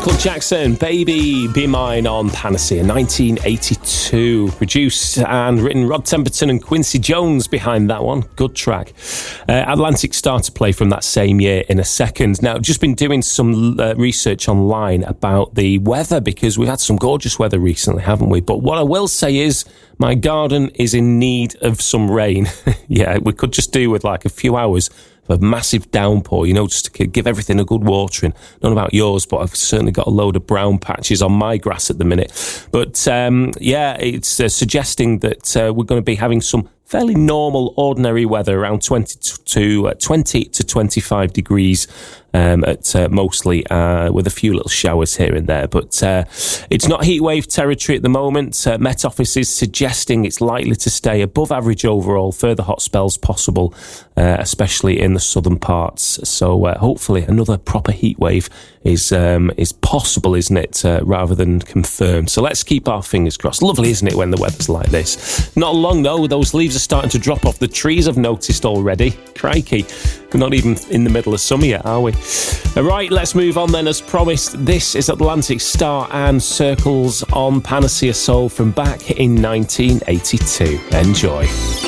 Michael Jackson, Baby Be Mine on Panacea, 1982. Produced and written Rod Temperton and Quincy Jones behind that one. Good track. Atlantic Star to play from that same year in a second. Now, just been doing some research online about the weather because we've had some gorgeous weather recently, haven't we? But what I will say is my garden is in need of some rain. Yeah, we could just do with like a few hours a massive downpour, just to give everything a good watering. Not about yours, but I've certainly got a load of brown patches on my grass at the minute. But it's suggesting that we're going to be having some fairly normal, ordinary weather around 20 to 25 degrees at mostly, with a few little showers here and there. But it's not heatwave territory at the moment. Met Office is suggesting it's likely to stay above average overall, further hot spells possible, especially in the southern parts. So hopefully another proper heatwave is possible, isn't it, rather than confirmed. So let's keep our fingers crossed. Lovely, isn't it, when the weather's like this? Not long, though. Those leaves are starting to drop off the trees, I've noticed already. Crikey. We're not even in the middle of summer yet, are we? All right, let's move on then. As promised, this is Atlantic Star and Circles on Panacea Soul from back in 1982. Enjoy.